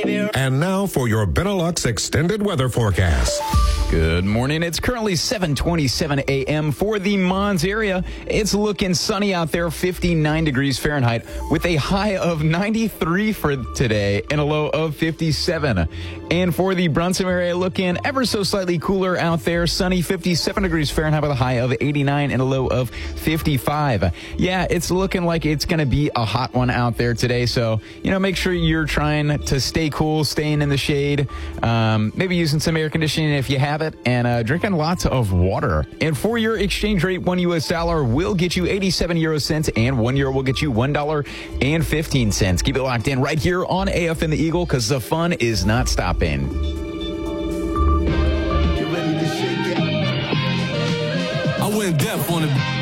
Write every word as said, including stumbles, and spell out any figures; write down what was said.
And now for your Benelux extended weather forecast. Good morning. It's currently seven twenty-seven a.m. for the Mons area. It's looking sunny out there, fifty-nine degrees Fahrenheit, with a high of ninety-three for today and a low of fifty-seven. And for the Brunson area, looking ever so slightly cooler out there, sunny, fifty-seven degrees Fahrenheit with a high of eighty-nine and a low of fifty-five. Yeah, it's looking like it's going to be a hot one out there today. So, you know, make sure you're trying to stay cool, staying in the shade, um, maybe using some air conditioning if you have it, and uh, drinking lots of water. And for your exchange rate, one U S dollar will get you eighty-seven euro cents, and one euro will get you one dollar and fifteen cents. Keep it locked in right here on A F N The Eagle, because the fun is not stopping. You ready to shake it? I went deaf on it.